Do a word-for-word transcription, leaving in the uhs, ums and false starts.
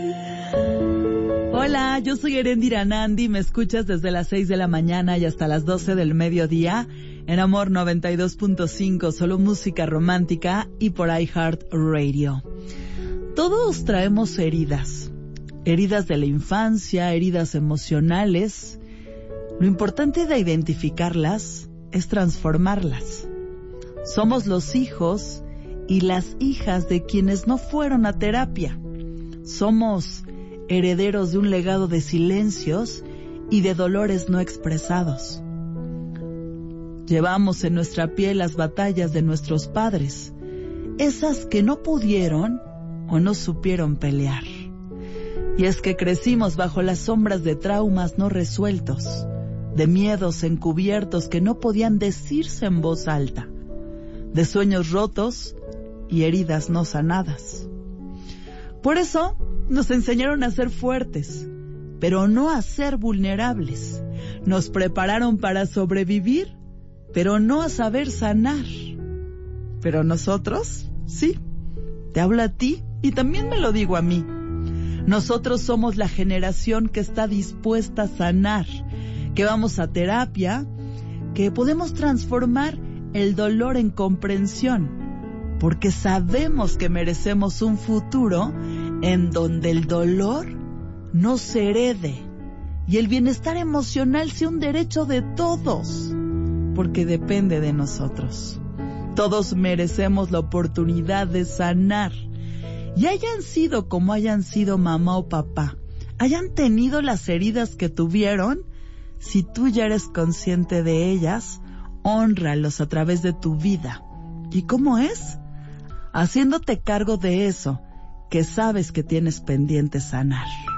Hola, yo soy Erendira Nandi, me escuchas desde las seis de la mañana y hasta las doce del mediodía en Amor noventa y dos punto cinco, solo música romántica y por iHeart Radio. Todos traemos heridas, heridas de la infancia, heridas emocionales. Lo importante de identificarlas es transformarlas. Somos los hijos y las hijas de quienes no fueron a terapia. Somos herederos de un legado de silencios y de dolores no expresados. Llevamos en nuestra piel las batallas de nuestros padres, esas que no pudieron o no supieron pelear. Y es que crecimos bajo las sombras de traumas no resueltos, de miedos encubiertos que no podían decirse en voz alta, de sueños rotos y heridas no sanadas. Por eso nos enseñaron a ser fuertes, pero no a ser vulnerables. Nos prepararon para sobrevivir, pero no a saber sanar. Pero nosotros, sí, te hablo a ti y también me lo digo a mí. Nosotros somos la generación que está dispuesta a sanar, que vamos a terapia, que podemos transformar el dolor en comprensión, porque sabemos que merecemos un futuro en donde el dolor no se herede y el bienestar emocional sea un derecho de todos, porque depende de nosotros. Todos merecemos la oportunidad de sanar, y hayan sido como hayan sido mamá o papá, hayan tenido las heridas que tuvieron. Si tú ya eres consciente de ellas, hónralos a través de tu vida. ¿Y cómo es? Haciéndote cargo de eso que sabes que tienes pendiente sanar.